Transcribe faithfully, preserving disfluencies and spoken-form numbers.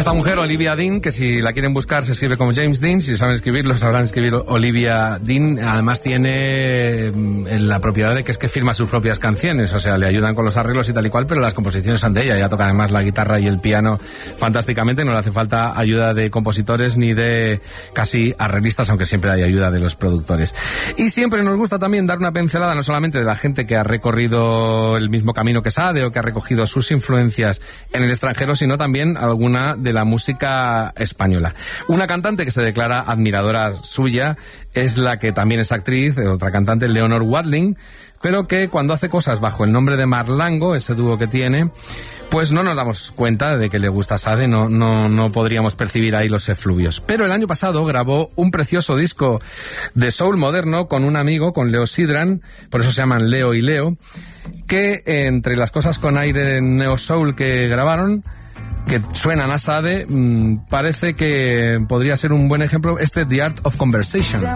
Esta mujer, Olivia Dean, que si la quieren buscar se escribe como James Dean, si saben escribirlo sabrán escribir Olivia Dean. Además tiene la propiedad de que es que firma sus propias canciones, o sea, le ayudan con los arreglos y tal y cual, pero las composiciones son de ella. Ella toca además la guitarra y el piano fantásticamente, no le hace falta ayuda de compositores ni de casi arreglistas, aunque siempre hay ayuda de los productores. Y siempre nos gusta también dar una pincelada no solamente de la gente que ha recorrido el mismo camino que Sade o que ha recogido sus influencias en el extranjero, sino también alguna de la música española. Una cantante que se declara admiradora suya es la que también es actriz, otra cantante, Leonor Watling, pero que cuando hace cosas bajo el nombre de Marlango, ese dúo que tiene, pues no nos damos cuenta de que le gusta Sade, no, no, no podríamos percibir ahí los efluvios. Pero el año pasado grabó un precioso disco de soul moderno con un amigo, con Leo Sidran, por eso se llaman Leo y Leo, que entre las cosas con aire neo soul que grabaron, que suenan a Sade, mmm, parece que podría ser un buen ejemplo este The Art of Conversation.